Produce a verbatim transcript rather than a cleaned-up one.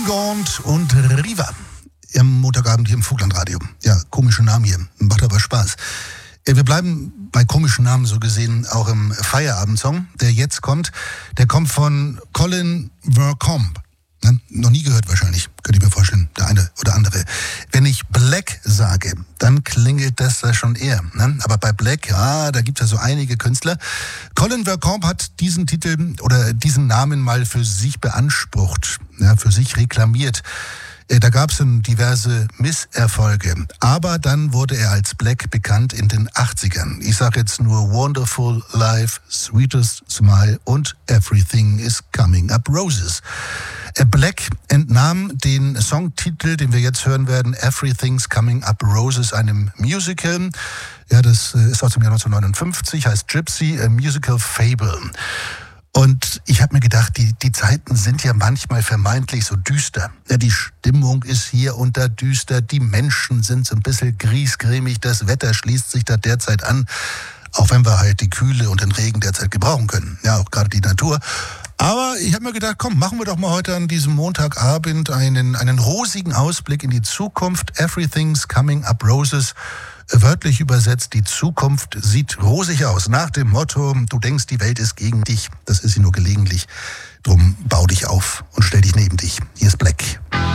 Gaunt und Riva am Montagabend hier im Vogtlandradio. Ja, komische Namen hier, macht aber Spaß. Wir bleiben bei komischen Namen so gesehen auch im Feierabendsong, der jetzt kommt. Der kommt von Colin Vercombe. Ne? Noch nie gehört wahrscheinlich, könnte ich mir vorstellen, der eine oder andere. Wenn ich Black sage, dann klingelt das da schon eher. Ne? Aber bei Black, ja, da gibt es ja so einige Künstler. Colin Vercombe hat diesen Titel oder diesen Namen mal für sich beansprucht, ja, für sich reklamiert. Da gab es diverse Misserfolge. Aber dann wurde er als Black bekannt in den achtzigern. Ich sage jetzt nur Wonderful Life, Sweetest Smile und Everything is Coming Up Roses. Black entnahm den Songtitel, den wir jetzt hören werden, Everything's Coming Up Roses, einem Musical. Ja, das ist aus dem Jahr neunzehnhundertneunundfünfzig, heißt Gypsy, a Musical Fable. Und ich habe mir gedacht, die, die Zeiten sind ja manchmal vermeintlich so düster. Ja, die Stimmung ist hier und da düster, die Menschen sind so ein bisschen griesgrämig, das Wetter schließt sich da derzeit an, auch wenn wir halt die Kühle und den Regen derzeit gebrauchen können. Ja, auch gerade die Natur. Aber ich habe mir gedacht, komm, machen wir doch mal heute an diesem Montagabend einen, einen rosigen Ausblick in die Zukunft. Everything's Coming Up Roses. Wörtlich übersetzt, die Zukunft sieht rosig aus. Nach dem Motto, du denkst, die Welt ist gegen dich. Das ist sie nur gelegentlich. Drum bau dich auf und stell dich neben dich. Hier ist Black.